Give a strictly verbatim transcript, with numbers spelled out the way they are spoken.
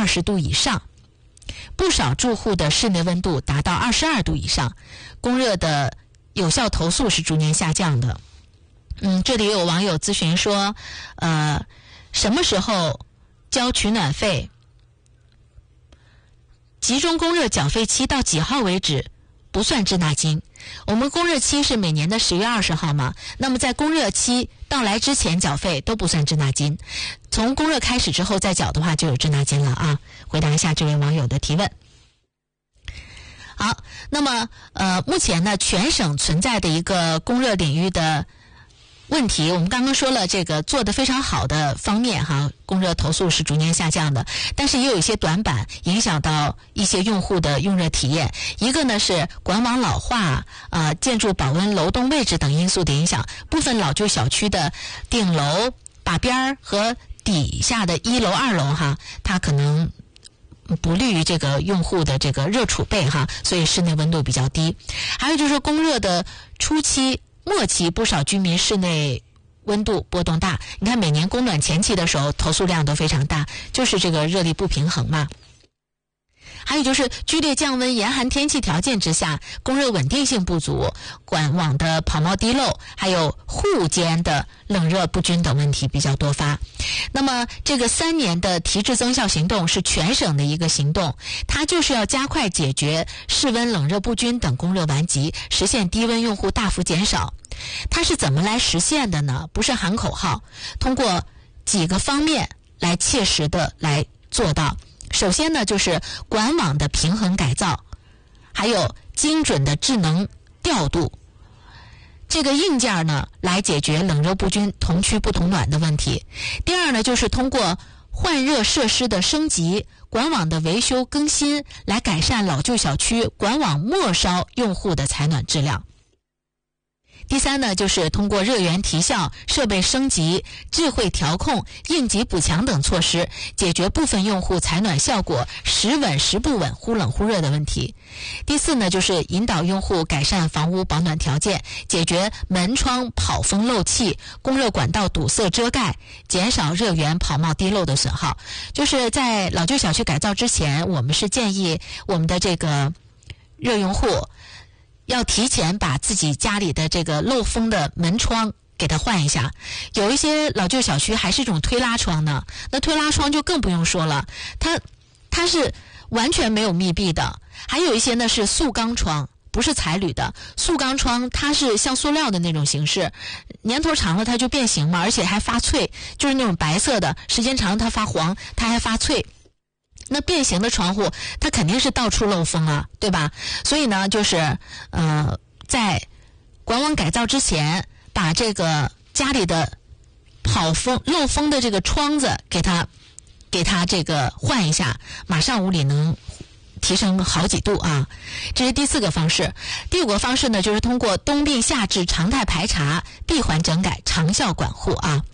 二十度以上，不少住户的室内温度达到二十二度以上，供热的有效投诉是逐年下降的。嗯，这里有网友咨询说，呃，什么时候交取暖费？集中供热缴费期到几号为止不算滞纳金？我们供热期是每年的十月二十号嘛，那么在供热期到来之前缴费都不算滞纳金，从供热开始之后再缴的话就有滞纳金了啊。回答一下这位网友的提问。好，那么呃，目前呢，全省存在的一个供热领域的问题，我们刚刚说了这个做得非常好的方面哈，供热投诉是逐年下降的，但是也有一些短板，影响到一些用户的用热体验。一个呢是管网老化、呃建筑保温、楼栋位置等因素的影响，部分老旧小区的顶楼、把边儿和底下的一楼、二楼哈，它可能不利于这个用户的这个热储备哈，所以室内温度比较低。还有就是供热的初期、末期，不少居民室内温度波动大。你看每年供暖前期的时候投诉量都非常大，就是这个热力不平衡嘛。还有就是剧烈降温、严寒天气条件之下，供热稳定性不足，管网的跑冒滴漏，还有户间的冷热不均等问题比较多发。那么这个三年的提质增效行动是全省的一个行动，它就是要加快解决室温冷热不均等供热顽疾，实现低温用户大幅减少。它是怎么来实现的呢？不是喊口号，通过几个方面来切实的来做到。首先呢，就是管网的平衡改造，还有精准的智能调度。这个硬件呢，来解决冷热不均、同区不同暖的问题。第二呢，就是通过换热设施的升级、管网的维修更新，来改善老旧小区管网末梢用户的采暖质量。第三呢，就是通过热源提效、设备升级、智慧调控、应急补强等措施，解决部分用户采暖效果时稳时不稳、忽冷忽热的问题。第四呢，就是引导用户改善房屋保暖条件，解决门窗跑风漏气、供热管道堵塞遮盖，减少热源跑冒滴漏的损耗。就是在老旧小区改造之前，我们是建议我们的这个热用户要提前把自己家里的这个漏风的门窗给它换一下。有一些老旧小区还是这种推拉窗呢，那推拉窗就更不用说了，它它是完全没有密闭的。还有一些呢是塑钢窗，不是彩铝的。塑钢窗它是像塑料的那种形式，年头长了它就变形嘛，而且还发脆，就是那种白色的，时间长了它发黄，它还发脆。那变形的窗户它肯定是到处漏风啊，对吧？所以呢，就是呃，在管网改造之前，把这个家里的跑风漏风的这个窗子给它给它这个换一下，马上屋里能提升好几度啊。这是第四个方式。第五个方式呢，就是通过冬病夏治、常态排查、闭环整改、长效管护啊。